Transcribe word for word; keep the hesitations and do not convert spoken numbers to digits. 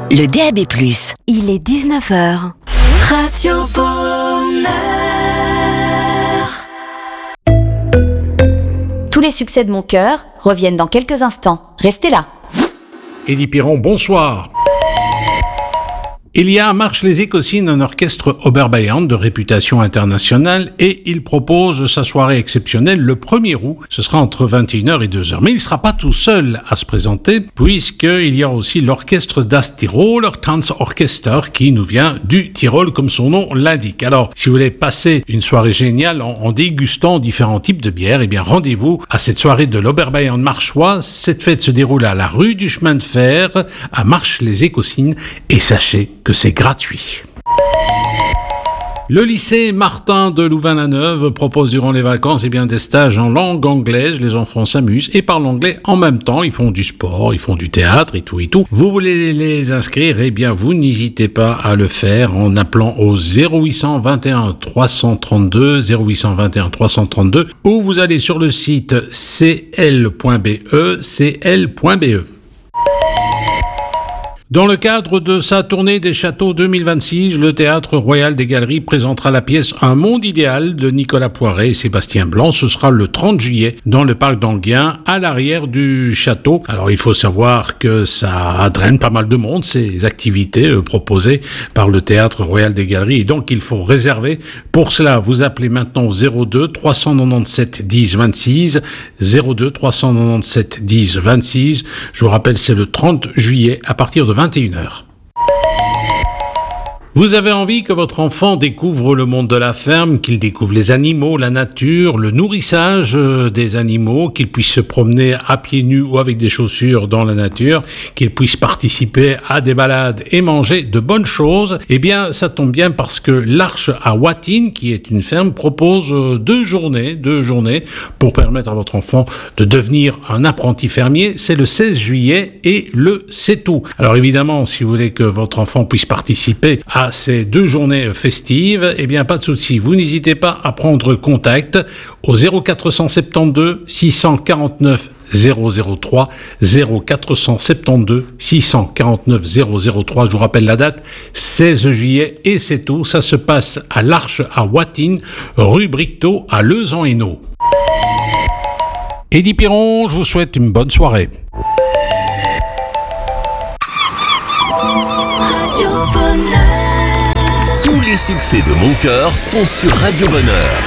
le D A B plus. Il est dix-neuf heures. Radio Bonheur. Tous les succès de mon cœur reviennent dans quelques instants. Restez là. Élie Piron, bonsoir. Il y a à Marches-les-Écossines un orchestre Oberbayern de réputation internationale et il propose sa soirée exceptionnelle le premier août. Ce sera entre vingt et une heures et deux heures. Mais il ne sera pas tout seul à se présenter puisqu'il y a aussi l'orchestre Das Tiroler Tanzorchester qui nous vient du Tyrol comme son nom l'indique. Alors, si vous voulez passer une soirée géniale en, en dégustant différents types de bières, eh bien rendez-vous à cette soirée de l'Oberbayern marchois. Cette fête se déroule à la rue du chemin de fer à Marches-les-Écossines et sachez que c'est gratuit. Le lycée Martin de Louvain-la-Neuve propose durant les vacances eh bien, des stages en langue anglaise. Les enfants s'amusent et parlent anglais en même temps. Ils font du sport, ils font du théâtre et tout et tout. Vous voulez les inscrire, eh bien vous n'hésitez pas à le faire en appelant au zéro huit cent vingt et un trois cent trente-deux, zéro huit cent vingt et un trois cent trente-deux ou vous allez sur le site c l point b e, c l point b e. Dans le cadre de sa tournée des châteaux deux mille vingt-six, le Théâtre Royal des Galeries présentera la pièce Un monde idéal de Nicolas Poiret et Sébastien Blanc. Ce sera le trente juillet dans le parc d'Anguien, à l'arrière du château. Alors il faut savoir que ça draine pas mal de monde, ces activités euh, proposées par le Théâtre Royal des Galeries. Et donc il faut réserver. Pour cela, vous appelez maintenant au zéro deux trois cent quatre-vingt-dix-sept dix vingt-six, zéro deux trois cent quatre-vingt-dix-sept dix vingt-six. Je vous rappelle, c'est le trente juillet à partir de vingt et une heures. Vous avez envie que votre enfant découvre le monde de la ferme, qu'il découvre les animaux, la nature, le nourrissage des animaux, qu'il puisse se promener à pieds nus ou avec des chaussures dans la nature, qu'il puisse participer à des balades et manger de bonnes choses. Eh bien, ça tombe bien parce que l'Arche à Watine, qui est une ferme, propose deux journées, deux journées pour permettre à votre enfant de devenir un apprenti fermier. C'est le seize juillet et le sept août. Alors évidemment, si vous voulez que votre enfant puisse participer à ces deux journées festives, eh bien pas de souci. Vous n'hésitez pas à prendre contact au zéro quatre cent soixante-douze six cent quarante-neuf zéro zéro trois, zéro quatre cent soixante-douze six cent quarante-neuf zéro zéro trois. Je vous rappelle la date, seize juillet et c'est tout. Ça se passe à l'Arche à Watine, rue Bricteau à Lezan-Hainaut. Élie Piron, je vous souhaite une bonne soirée. Radio Bonheur. Tous les succès de mon cœur sont sur Radio Bonheur.